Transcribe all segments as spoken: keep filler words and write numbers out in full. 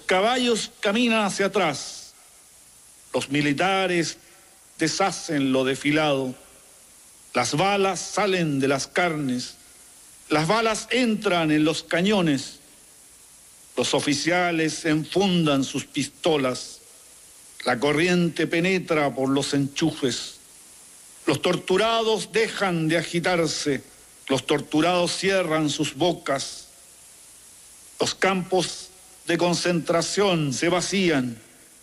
caballos caminan hacia atrás. Los militares deshacen lo desfilado. Las balas salen de las carnes. Las balas entran en los cañones. Los oficiales enfundan sus pistolas. La corriente penetra por los enchufes. Los torturados dejan de agitarse. Los torturados cierran sus bocas. Los campos de concentración se vacían.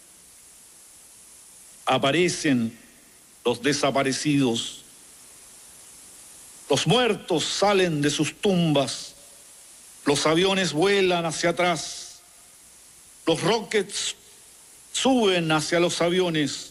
Aparecen los desaparecidos. Los muertos salen de sus tumbas. Los aviones vuelan hacia atrás. Los rockets suben hacia los aviones.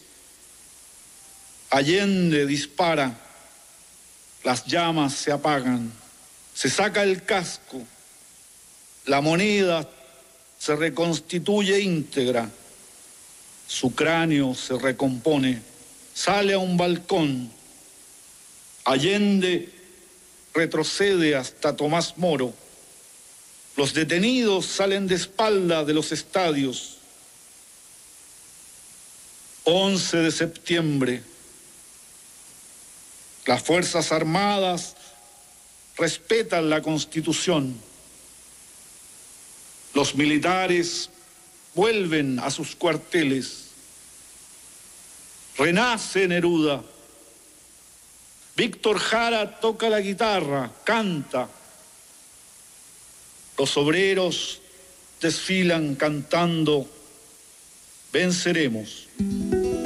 Allende dispara. Las llamas se apagan. Se saca el casco. La moneda se reconstituye íntegra. Su cráneo se recompone. Sale a un balcón. Allende retrocede hasta Tomás Moro. Los detenidos salen de espalda de los estadios. once de septiembre. Las Fuerzas Armadas respetan la Constitución. Los militares vuelven a sus cuarteles. Renace Neruda. Víctor Jara toca la guitarra, canta. Los obreros desfilan cantando, venceremos.